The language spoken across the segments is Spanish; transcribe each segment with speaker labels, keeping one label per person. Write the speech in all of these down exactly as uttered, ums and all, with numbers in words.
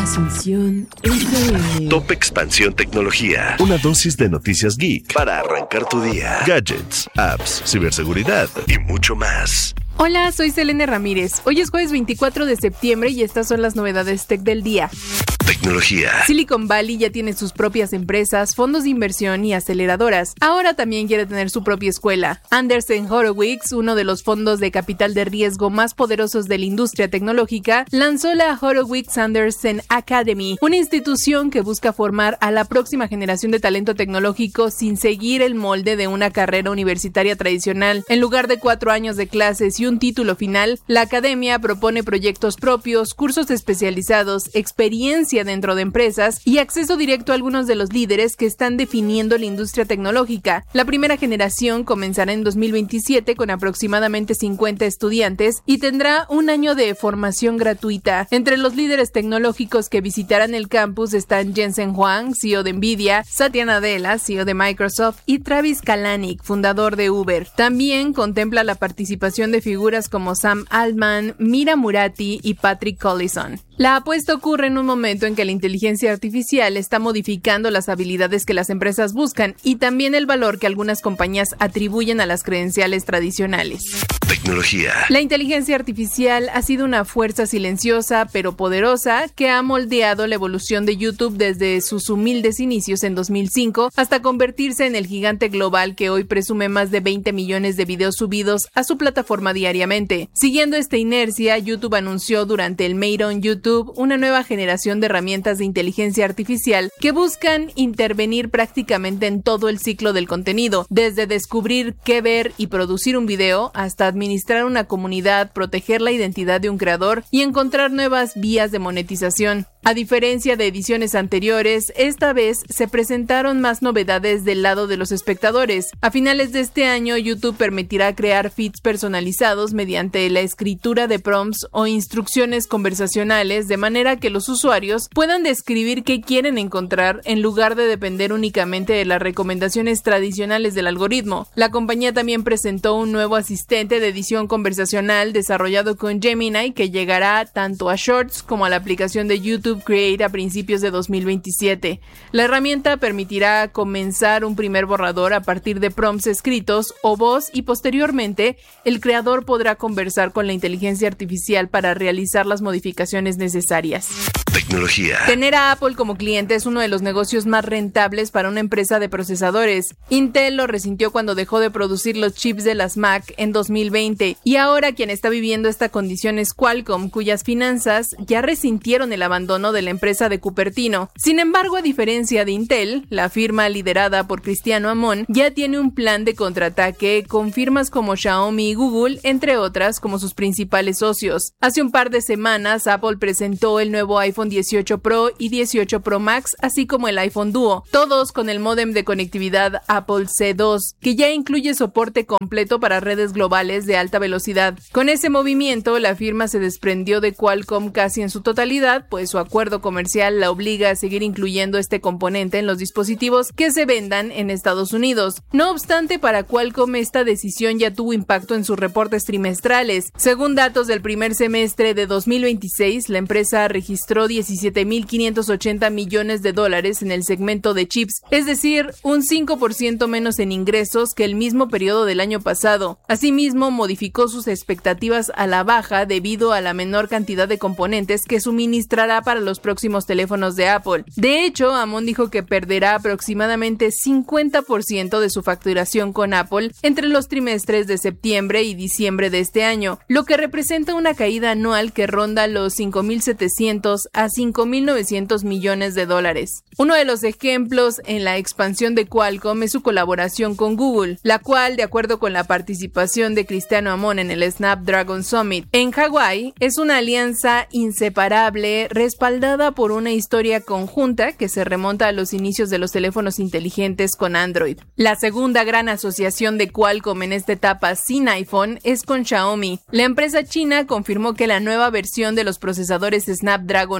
Speaker 1: Asunción F M.
Speaker 2: Top Expansión Tecnología. Una dosis de noticias geek para arrancar tu día. Gadgets, apps, ciberseguridad y mucho más.
Speaker 3: Hola, soy Selene Ramírez. Hoy es jueves veinticuatro de septiembre y estas son las novedades tech del día.
Speaker 2: Tecnología.
Speaker 3: Silicon Valley ya tiene sus propias empresas, fondos de inversión y aceleradoras. Ahora también quiere tener su propia escuela. Andreessen Horowitz, uno de los fondos de capital de riesgo más poderosos de la industria tecnológica, lanzó la Horowitz Anderson Academy, una institución que busca formar a la próxima generación de talento tecnológico sin seguir el molde de una carrera universitaria tradicional. En lugar de cuatro años de clases y un título final, la academia propone proyectos propios, cursos especializados, experiencia dentro de empresas y acceso directo a algunos de los líderes que están definiendo la industria tecnológica. La primera generación comenzará en dos mil veintisiete con aproximadamente cincuenta estudiantes y tendrá un año de formación gratuita. Entre los líderes tecnológicos que visitarán el campus están Jensen Huang, C E O de Nvidia, Satya Nadella, C E O de Microsoft, y Travis Kalanick, fundador de Uber. También contempla la participación de figuras como Sam Altman, Mira Murati y Patrick Collison. La apuesta ocurre en un momento en que la inteligencia artificial está modificando las habilidades que las empresas buscan y también el valor que algunas compañías atribuyen a las credenciales tradicionales.
Speaker 2: Tecnología.
Speaker 3: La inteligencia artificial ha sido una fuerza silenciosa pero poderosa que ha moldeado la evolución de YouTube desde sus humildes inicios en dos mil cinco hasta convertirse en el gigante global que hoy presume más de veinte millones de videos subidos a su plataforma diariamente. Siguiendo esta inercia, YouTube anunció durante el Made on YouTube una nueva generación de herramientas de inteligencia artificial que buscan intervenir prácticamente en todo el ciclo del contenido, desde descubrir qué ver y producir un video hasta administrar una comunidad, proteger la identidad de un creador y encontrar nuevas vías de monetización. A diferencia de ediciones anteriores, esta vez se presentaron más novedades del lado de los espectadores. A finales de este año, YouTube permitirá crear feeds personalizados mediante la escritura de prompts o instrucciones conversacionales, de manera que los usuarios puedan describir qué quieren encontrar en lugar de depender únicamente de las recomendaciones tradicionales del algoritmo. La compañía también presentó un nuevo asistente de edición conversacional desarrollado con Gemini que llegará tanto a Shorts como a la aplicación de YouTube Create a principios de dos mil veintisiete. La herramienta permitirá comenzar un primer borrador a partir de prompts escritos o voz y posteriormente el creador podrá conversar con la inteligencia artificial para realizar las modificaciones necesarias.
Speaker 2: Tecnología.
Speaker 3: Tener a Apple como cliente es uno de los negocios más rentables para una empresa de procesadores. Intel lo resintió cuando dejó de producir los chips de las Mac en dos mil veinte y ahora quien está viviendo esta condición es Qualcomm, cuyas finanzas ya resintieron el abandono de la empresa de Cupertino. Sin embargo, a diferencia de Intel, la firma liderada por Cristiano Amon ya tiene un plan de contraataque con firmas como Xiaomi y Google, entre otras, como sus principales socios. Hace un par de semanas, Apple presentó el nuevo iPhone dieciocho Pro y dieciocho Pro Max, así como el iPhone Duo, todos con el módem de conectividad Apple C dos, que ya incluye soporte completo para redes globales de alta velocidad. Con ese movimiento, la firma se desprendió de Qualcomm casi en su totalidad, pues su acuerdo comercial la obliga a seguir incluyendo este componente en los dispositivos que se vendan en Estados Unidos. No obstante, para Qualcomm esta decisión ya tuvo impacto en sus reportes trimestrales. Según datos del primer semestre de dos mil veintiséis, la empresa registró diecisiete mil quinientos ochenta millones de dólares en el segmento de chips, es decir, un cinco por ciento menos en ingresos que el mismo periodo del año pasado. Asimismo, modificó sus expectativas a la baja debido a la menor cantidad de componentes que suministrará para los próximos teléfonos de Apple. De hecho, Amon dijo que perderá aproximadamente cincuenta por ciento de su facturación con Apple entre los trimestres de septiembre y diciembre de este año, lo que representa una caída anual que ronda los cinco mil setecientos a cinco mil novecientos millones de dólares. Uno de los ejemplos en la expansión de Qualcomm es su colaboración con Google, la cual, de acuerdo con la participación de Cristiano Amon en el Snapdragon Summit en Hawái, es una alianza inseparable respaldada por una historia conjunta que se remonta a los inicios de los teléfonos inteligentes con Android. La segunda gran asociación de Qualcomm en esta etapa sin iPhone es con Xiaomi. La empresa china confirmó que la nueva versión de los procesadores Snapdragon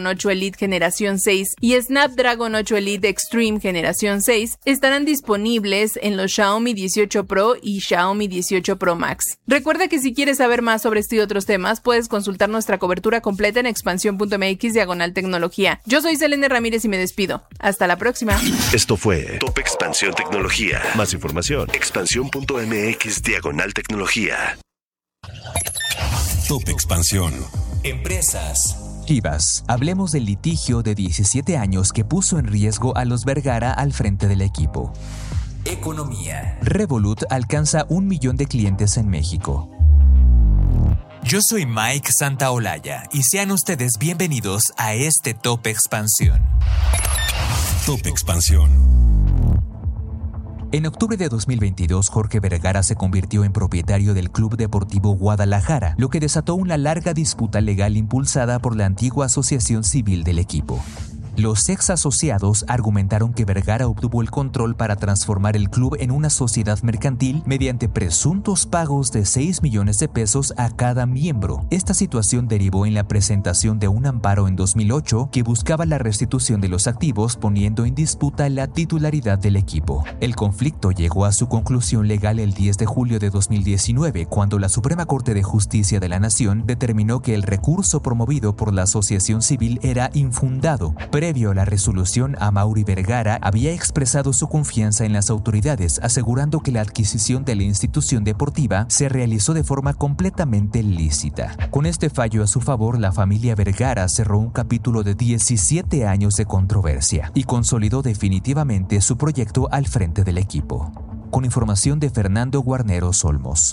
Speaker 3: ocho Elite Generación seis y Snapdragon ocho Elite Extreme Generación seis estarán disponibles en los Xiaomi dieciocho Pro y Xiaomi dieciocho Pro Max. Recuerda que si quieres saber más sobre este y otros temas, puedes consultar nuestra cobertura completa en expansión punto m x diagonal tecnología. Yo soy Selene Ramírez y me despido. Hasta la próxima.
Speaker 2: Esto fue Top Expansión Tecnología. Más información, expansión punto m x diagonal tecnología.
Speaker 4: Top Expansión. Empresas.
Speaker 5: Chivas. Hablemos del litigio de diecisiete años que puso en riesgo a los Vergara al frente del equipo.
Speaker 4: Economía.
Speaker 5: Revolut alcanza un millón de clientes en México.
Speaker 4: Yo soy Mike Santaolalla y sean ustedes bienvenidos a este Top Expansión. Top Expansión.
Speaker 5: En octubre de dos mil veintidós, Jorge Vergara se convirtió en propietario del Club Deportivo Guadalajara, lo que desató una larga disputa legal impulsada por la antigua asociación civil del equipo. Los ex asociados argumentaron que Vergara obtuvo el control para transformar el club en una sociedad mercantil mediante presuntos pagos de seis millones de pesos a cada miembro. Esta situación derivó en la presentación de un amparo en dos mil ocho que buscaba la restitución de los activos, poniendo en disputa la titularidad del equipo. El conflicto llegó a su conclusión legal el diez de julio de dos mil diecinueve, cuando la Suprema Corte de Justicia de la Nación determinó que el recurso promovido por la asociación civil era infundado. Previo a la resolución, Amaury Vergara había expresado su confianza en las autoridades, asegurando que la adquisición de la institución deportiva se realizó de forma completamente lícita. Con este fallo a su favor, la familia Vergara cerró un capítulo de diecisiete años de controversia y consolidó definitivamente su proyecto al frente del equipo. Con información de Fernando Guarneros Olmos.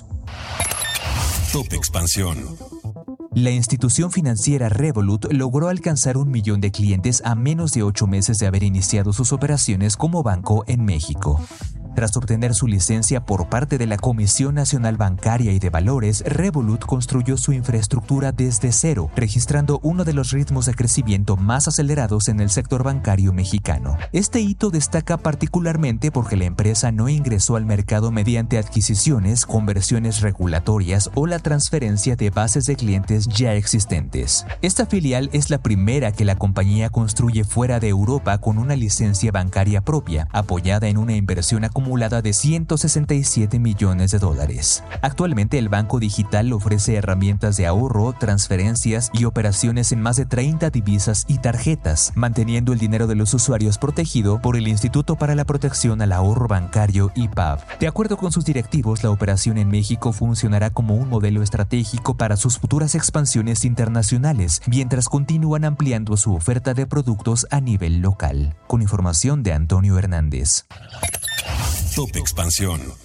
Speaker 4: Top Expansión.
Speaker 5: La institución financiera Revolut logró alcanzar un millón de clientes a menos de ocho meses de haber iniciado sus operaciones como banco en México. Tras obtener su licencia por parte de la Comisión Nacional Bancaria y de Valores, Revolut construyó su infraestructura desde cero, registrando uno de los ritmos de crecimiento más acelerados en el sector bancario mexicano. Este hito destaca particularmente porque la empresa no ingresó al mercado mediante adquisiciones, conversiones regulatorias o la transferencia de bases de clientes ya existentes. Esta filial es la primera que la compañía construye fuera de Europa con una licencia bancaria propia, apoyada en una inversión acumulada acumulada de ciento sesenta y siete millones de dólares. Actualmente el banco digital ofrece herramientas de ahorro, transferencias y operaciones en más de treinta divisas y tarjetas, manteniendo el dinero de los usuarios protegido por el Instituto para la Protección al Ahorro Bancario I P A B. De acuerdo con sus directivos, la operación en México funcionará como un modelo estratégico para sus futuras expansiones internacionales, mientras continúan ampliando su oferta de productos a nivel local. Con información de Antonio Hernández.
Speaker 4: Top Expansión.